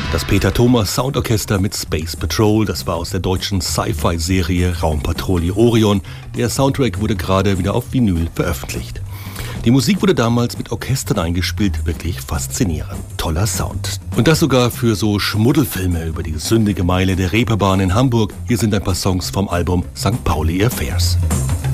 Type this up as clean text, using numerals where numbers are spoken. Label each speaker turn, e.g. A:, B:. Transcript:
A: Das Peter Thomas Soundorchester mit Space Patrol, das war aus der deutschen Sci-Fi-Serie Raumpatrouille Orion. Der Soundtrack wurde gerade wieder auf Vinyl veröffentlicht. Die Musik wurde damals mit Orchestern eingespielt, wirklich faszinierend. Toller Sound. Und das sogar für so Schmuddelfilme über die sündige Meile der Reeperbahn in Hamburg. Hier sind ein paar Songs vom Album St. Pauli Affairs.